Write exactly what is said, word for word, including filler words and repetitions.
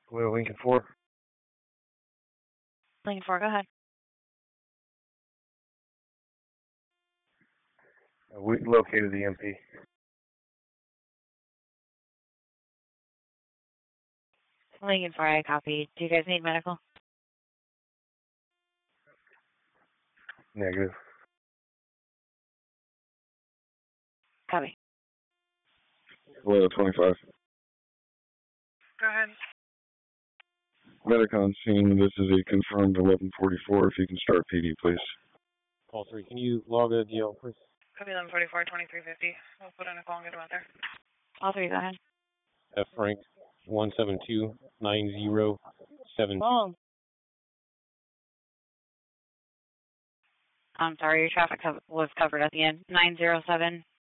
Well, Lincoln four. Lincoln four, go ahead. Uh, we located the M P. Lincoln four, I copy. Do you guys need medical? Negative. Copy. Hello, twenty-five. Go ahead. Medicon scene, this is a confirmed eleven forty-four. If you can start P D, please. Call three, can you log a D L, please? Copy eleven forty-four, twenty-three fifty. We'll put in a call and get them out there. All three, go ahead. F Frank, one seven two nine zero seven. Oh. I'm sorry, your traffic co was covered at the end. nine zero seven